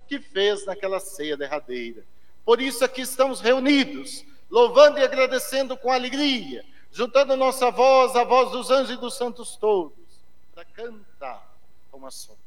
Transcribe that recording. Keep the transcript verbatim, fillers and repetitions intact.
que fez naquela ceia derradeira. Por isso aqui estamos reunidos, louvando e agradecendo com alegria, juntando nossa voz, a voz dos anjos e dos santos todos, para cantar como a sua.